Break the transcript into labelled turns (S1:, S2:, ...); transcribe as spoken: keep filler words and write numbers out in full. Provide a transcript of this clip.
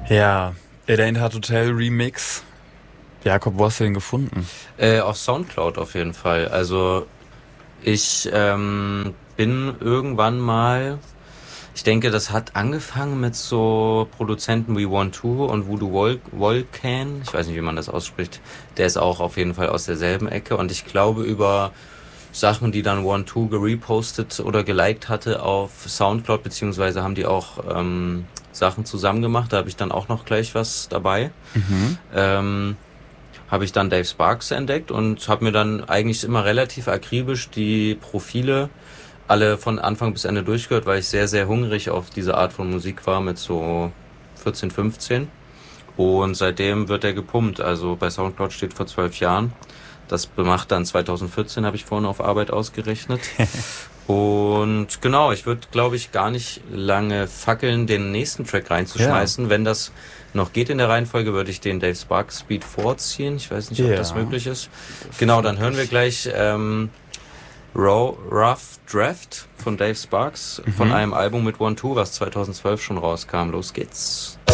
S1: Ja, It Ain't Hard to Tell Remix. Jakob, wo hast du den gefunden?
S2: Äh, auf Soundcloud auf jeden Fall. Also ich ähm, bin irgendwann mal, ich denke, das hat angefangen mit so Produzenten wie One Two und Voodoo Vol- Volcan. Ich weiß nicht, wie man das ausspricht. Der ist auch auf jeden Fall aus derselben Ecke. Und ich glaube, über Sachen, die dann One Two gerepostet oder geliked hatte auf Soundcloud, beziehungsweise haben die auch ähm, Sachen zusammen gemacht. Da habe ich dann auch noch gleich was dabei.
S1: Mhm.
S2: Ähm, habe ich dann Dave Sparks entdeckt und habe mir dann eigentlich immer relativ akribisch die Profile alle von Anfang bis Ende durchgehört, weil ich sehr, sehr hungrig auf diese Art von Musik war mit so vierzehn, fünfzehn. Und seitdem wird er gepumpt. Also bei Soundcloud steht vor zwölf Jahren. Das macht dann zwanzig vierzehn, habe ich vorhin auf Arbeit ausgerechnet. Und genau, ich würde, glaube ich, gar nicht lange fackeln, den nächsten Track reinzuschmeißen.
S1: Ja.
S2: Wenn das noch geht in der Reihenfolge, würde ich den Dave Sparks Speed vorziehen. Ich weiß nicht, ob
S1: Ja.
S2: das möglich ist. Genau, dann hören wir gleich ähm, Raw, Rough Draft von Dave Sparks, von
S1: Mhm.
S2: einem Album mit One Two, was zwanzig zwölf schon rauskam. Los geht's.